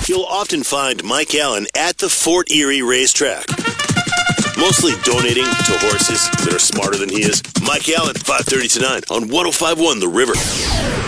You'll often find Mike Allen at the Fort Erie racetrack, mostly donating to horses that are smarter than he is. Mike Allen, 5:30 to 9 on 105.1 The River.